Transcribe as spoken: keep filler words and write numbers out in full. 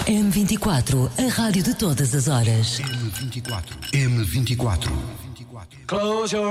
M vinte e quatro, a rádio de todas as horas. M vinte e quatro. M vinte e quatro. Close your